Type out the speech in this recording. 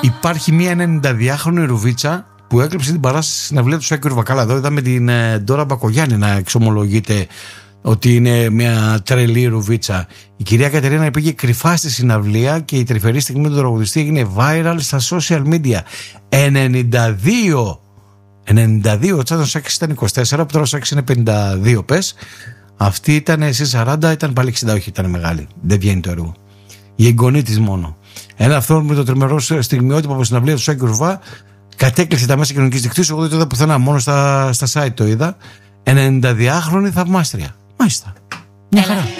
Υπάρχει μια 92χρονη Ρουβίτσα που έκλεψε την παράσταση στη συναυλία του Σάκη Ρουβακάλα. Εδώ είδαμε την Ντόρα Μπακογιάννη να εξομολογείται ότι είναι μια τρελή Ρουβίτσα. Η κυρία Κατερίνα πήγε κρυφά στη συναυλία και η τρυφερή στιγμή του τραγουδιστή έγινε viral στα social media. 92. Ο Τσάντος Σάκης ήταν 24, που τώρα ο Σάκης είναι 52 πες. Αυτή ήταν εσύ 40, ήταν πάλι 60, όχι ήταν μεγάλη. Δεν βγαίνει το έργο. Η εγγονή της μόνο. Ένα αυτό με το τριμερό στιγμιότυπο από συναυλία του Σάκη Ρουβά κατέκλυσε τα μέσα κοινωνικής δικτύωσης. Εγώ δεν το είδα πουθενά, μόνο στα site το είδα. 92χρονη θαυμάστρια. Μάλιστα. Μια χαρά.